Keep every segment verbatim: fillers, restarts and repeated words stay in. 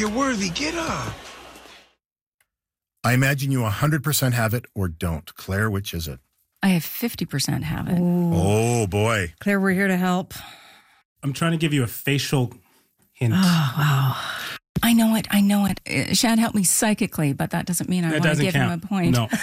you're worthy. Get up. I imagine you one hundred percent have it or don't. Claire, which is it? I have fifty percent have it. Ooh. Oh, boy. Claire, we're here to help. I'm trying to give you a facial hint. Oh, wow. I know it. I know it. Uh, Shad helped me psychically, but that doesn't mean I That want to doesn't give count. him a point. No.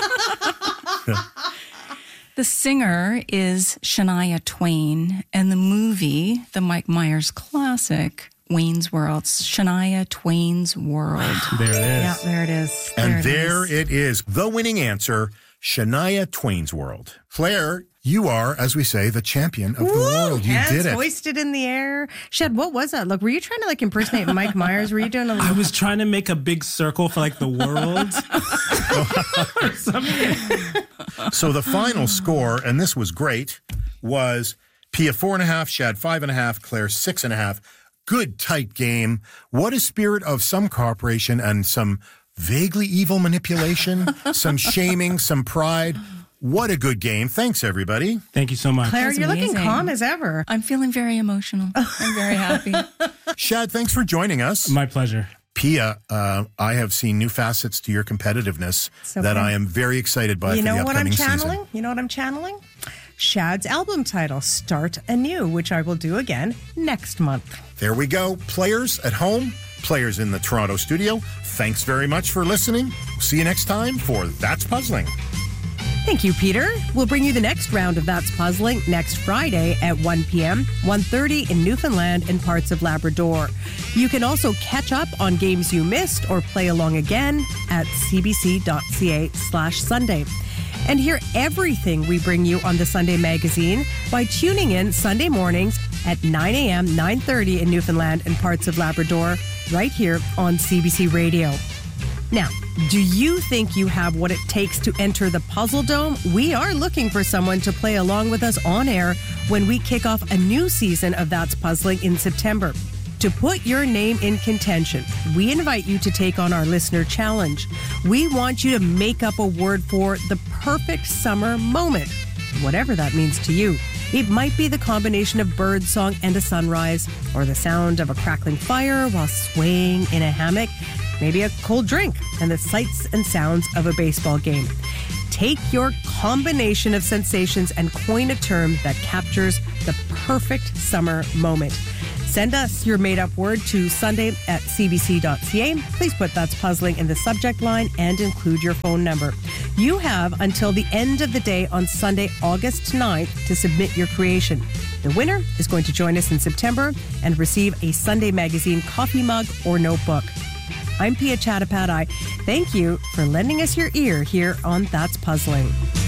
The singer is Shania Twain, and the movie, the Mike Myers classic, Wayne's World. Shania Twain's World. There it is. Yeah, there it is. And it there is. it is. The winning answer, Shania Twain's World. Claire, you are, as we say, the champion of the Woo! world. You Hands did it. hoisted in the air. Shad, what was that? Look, were you trying to like impersonate Mike Myers? Were you doing a I little... was trying to make a big circle for like the world. Or something. So the final score, and this was great, was Pia four and a half, Shad five and a half, Claire six and a half. Good, tight game. What a spirit of some cooperation and some vaguely evil manipulation, some shaming, some pride. What a good game. Thanks, everybody. Thank you so much. Claire, That's you're looking amazing. calm as ever. I'm feeling very emotional. I'm very happy. Shad, thanks for joining us. My pleasure. Pia, uh, I have seen new facets to your competitiveness So that fun. I am very excited by You for know the what I'm upcoming channeling? season. You know what I'm channeling? Shad's album title, Start Anew, which I will do again next month. There we go. Players at home, players in the Toronto studio, thanks very much for listening. See you next time for That's Puzzling. Thank you, Peter. We'll bring you the next round of That's Puzzling next Friday at one p.m., one thirty in Newfoundland and parts of Labrador. You can also catch up on games you missed or play along again at cbc.ca slash Sunday. And hear everything we bring you on the Sunday Magazine by tuning in Sunday mornings at nine a.m., nine thirty in Newfoundland and parts of Labrador, right here on C B C Radio. Now, do you think you have what it takes to enter the Puzzle Dome? We are looking for someone to play along with us on air when we kick off a new season of That's Puzzling in September. To put your name in contention, we invite you to take on our listener challenge. We want you to make up a word for the perfect summer moment, whatever that means to you. It might be the combination of birdsong and a sunrise, or the sound of a crackling fire while swaying in a hammock, maybe a cold drink, and the sights and sounds of a baseball game. Take your combination of sensations and coin a term that captures the perfect summer moment. Send us your made-up word to Sunday at cbc.ca. Please put That's Puzzling in the subject line and include your phone number. You have until the end of the day on Sunday, August ninth to submit your creation. The winner is going to join us in September and receive a Sunday Magazine coffee mug or notebook. I'm Pia Chattopadhyay. Thank you for lending us your ear here on That's Puzzling.